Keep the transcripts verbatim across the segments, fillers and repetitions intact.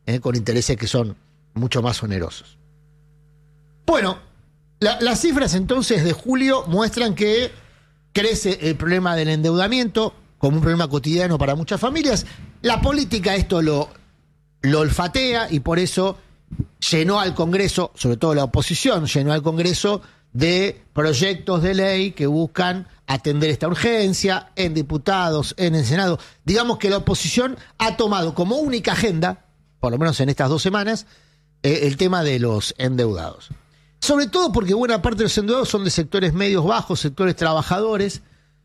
eh, con intereses que son mucho más onerosos. Bueno, la, las cifras entonces de julio muestran que crece el problema del endeudamiento como un problema cotidiano para muchas familias. La política esto lo, lo olfatea y por eso llenó al Congreso, sobre todo la oposición, llenó al Congreso de proyectos de ley que buscan atender esta urgencia en diputados, en el Senado. Digamos que la oposición ha tomado como única agenda, por lo menos en estas dos semanas, eh, el tema de los endeudados. Sobre todo porque buena parte de los endeudados son de sectores medios bajos, sectores trabajadores.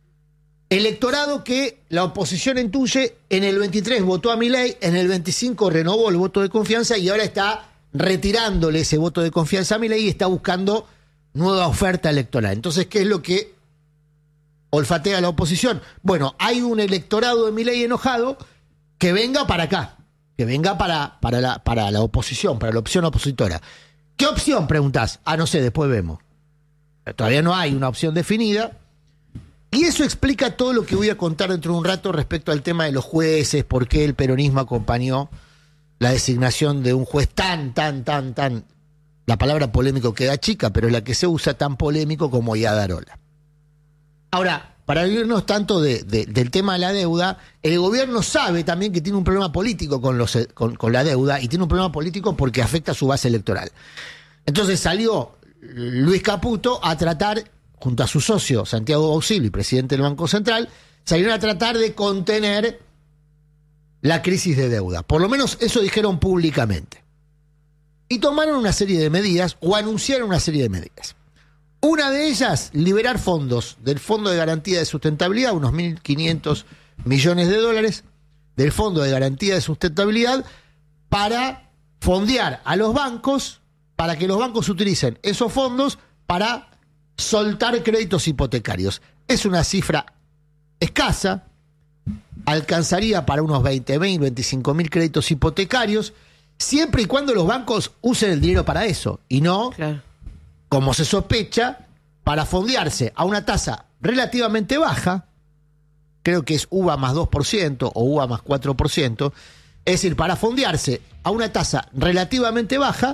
Electorado que la oposición intuye, en el veintitrés votó a Milei, en el veinticinco renovó el voto de confianza y ahora está retirándole ese voto de confianza a Milei y está buscando nueva oferta electoral. Entonces, ¿qué es lo que olfatea la oposición? Bueno, hay un electorado de Milei enojado que venga para acá, que venga para, para, la, para la oposición, para la opción opositora. ¿Qué opción, preguntás? Ah, no sé, después vemos. Todavía no hay una opción definida. Y eso explica todo lo que voy a contar dentro de un rato respecto al tema de los jueces, por qué el peronismo acompañó la designación de un juez tan, tan, tan, tan, la palabra polémico queda chica, pero es la que se usa, tan polémico como Iadarola. Ahora, para irnos tanto de, de, del tema de la deuda, el gobierno sabe también que tiene un problema político con, los, con, con la deuda y tiene un problema político porque afecta a su base electoral. Entonces salió Luis Caputo a tratar, junto a su socio Santiago Bausili, presidente del Banco Central, salieron a tratar de contener la crisis de deuda. Por lo menos eso dijeron públicamente. Y tomaron una serie de medidas, o anunciaron una serie de medidas. Una de ellas, liberar fondos del Fondo de Garantía de Sustentabilidad, unos mil quinientos millones de dólares, del Fondo de Garantía de Sustentabilidad, para fondear a los bancos, para que los bancos utilicen esos fondos para soltar créditos hipotecarios. Es una cifra escasa, alcanzaría para unos veinte mil, veinticinco mil créditos hipotecarios, siempre y cuando los bancos usen el dinero para eso, y no, claro, como se sospecha, para fondearse a una tasa relativamente baja, creo que es U V A más dos por ciento o U V A más cuatro por ciento, es decir, para fondearse a una tasa relativamente baja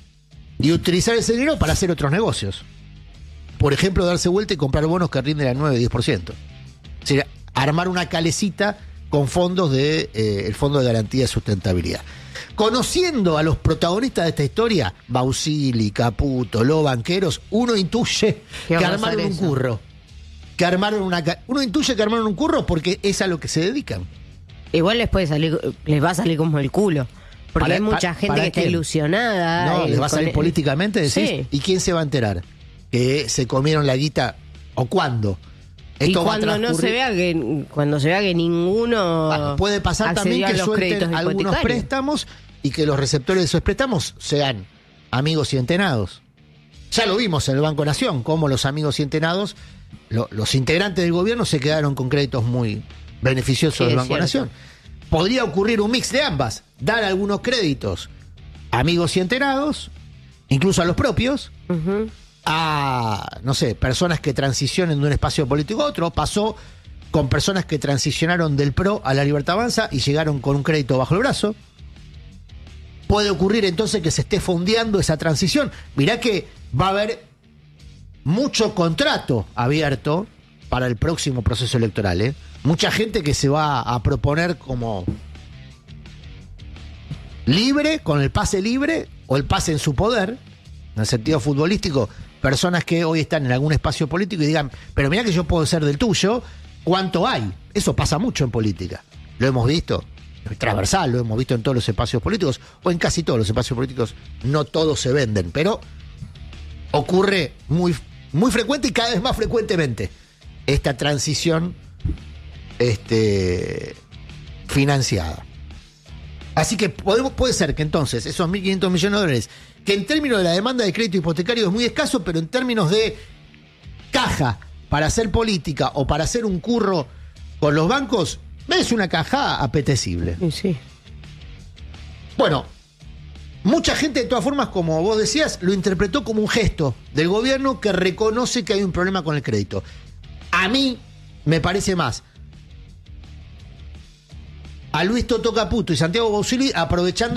y utilizar ese dinero para hacer otros negocios. Por ejemplo, darse vuelta y comprar bonos que rinden al nueve o diez por ciento. Es decir, armar una calecita con fondos del de, eh, Fondo de Garantía de Sustentabilidad. Conociendo a los protagonistas de esta historia, Bausili, Caputo, los banqueros, uno intuye que armaron un curro. Que armaron una, uno intuye que armaron un curro porque es a lo que se dedican. Igual les puede salir, les va a salir como el culo. Porque para, hay mucha gente que está quién? ilusionada. No, les va a salir el... políticamente, decís. Sí. ¿Y quién se va a enterar? Que se comieron la guita, o cuándo. Esto y cuando no se vea que cuando se vea que ninguno bueno, puede pasar también que suelten algunos préstamos y que los receptores de esos préstamos sean amigos y entenados. Ya lo vimos en el Banco Nación, cómo los amigos y entenados, lo, los integrantes del gobierno se quedaron con créditos muy beneficiosos sí, del Banco Nación. Podría ocurrir un mix de ambas, dar algunos créditos amigos y entenados, incluso a los propios, uh-huh. a, no sé, personas que transicionen de un espacio político a otro. Pasó con personas que transicionaron del P R O a la Libertad Avanza y llegaron con un crédito bajo el brazo. Puede ocurrir entonces que se esté fondeando esa transición. Mirá que va a haber mucho contrato abierto para el próximo proceso electoral, ¿eh? Mucha gente que se va a proponer como libre, con el pase libre o el pase en su poder, en el sentido futbolístico, personas que hoy están en algún espacio político y digan, pero mirá que yo puedo ser del tuyo, ¿cuánto hay? Eso pasa mucho en política, lo hemos visto, transversal, lo hemos visto en todos los espacios políticos, o en casi todos los espacios políticos, no todos se venden, pero ocurre muy, muy frecuente y cada vez más frecuentemente esta transición este, financiada. Así que podemos, puede ser que entonces esos mil quinientos millones de dólares, que en términos de la demanda de crédito hipotecario es muy escaso, pero en términos de caja para hacer política o para hacer un curro con los bancos, es una caja apetecible. Sí, sí. Bueno, mucha gente de todas formas, como vos decías, lo interpretó como un gesto del gobierno que reconoce que hay un problema con el crédito. A mí me parece más a Luis Toto Caputo y Santiago Bausili aprovechando